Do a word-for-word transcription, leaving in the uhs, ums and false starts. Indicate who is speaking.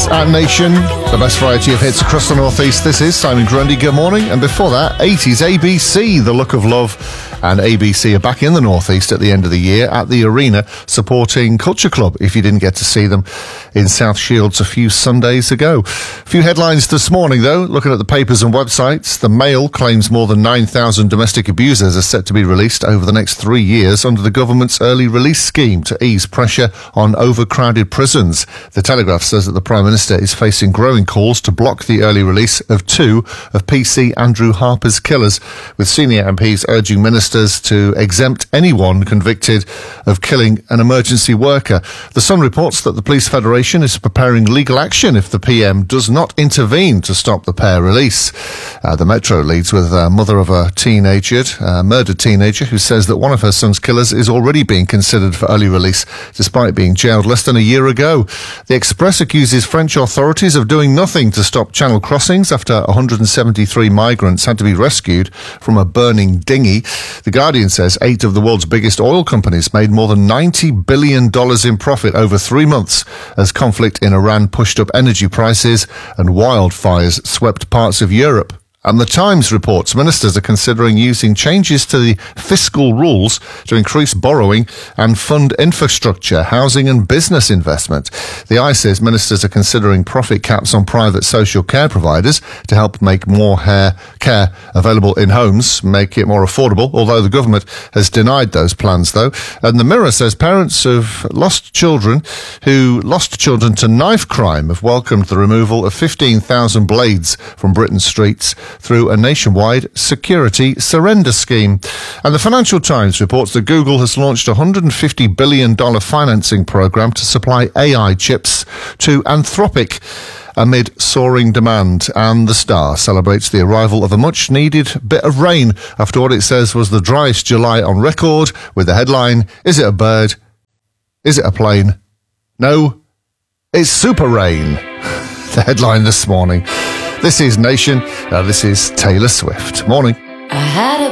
Speaker 1: at Nation, the best variety of hits across the northeast. This is Simon Grundy. Good morning. And before that, eighties A B C, The Look of Love. And A B C are back in the northeast at the end of the year at the Arena, supporting Culture Club, if you didn't get to see them in South Shields a few Sundays ago. A few headlines this morning, though. Looking at the papers and websites, the Mail claims more than nine thousand domestic abusers are set to be released over the next three years under the government's early release scheme to ease pressure on overcrowded prisons. The Telegraph says that the Prime Minister is facing growing calls to block the early release of two of P C Andrew Harper's killers, with senior M Ps urging ministers to exempt anyone convicted of killing an emergency worker. The Sun reports that the Police Federation is preparing legal action if the P M does not intervene to stop the pair release. Uh, the Metro leads with a mother of a teenager, a murdered teenager, who says that one of her son's killers is already being considered for early release, despite being jailed less than a year ago. The Express accuses French authorities of doing nothing to stop channel crossings after one hundred seventy-three migrants had to be rescued from a burning dinghy. The Guardian says eight of the world's biggest oil companies made more than ninety billion dollars in profit over three months as conflict in Iran pushed up energy prices and wildfires swept parts of Europe. And the Times reports ministers are considering using changes to the fiscal rules to increase borrowing and fund infrastructure, housing and business investment. The Eye says ministers are considering profit caps on private social care providers to help make more hair care available in homes, make it more affordable, although the government has denied those plans, though. And the Mirror says parents of lost children who lost children to knife crime have welcomed the removal of fifteen thousand blades from Britain's streets through a nationwide security surrender scheme. And the Financial Times reports that Google has launched a one hundred fifty billion dollars financing program to supply A I chips to Anthropic amid soaring demand. And the Star celebrates the arrival of a much-needed bit of rain after what it says was the driest July on record, with the headline, "Is it a bird? Is it a plane? No, it's super rain." The headline this morning. This is Nation. Now this is Taylor Swift. Morning.
Speaker 2: I had a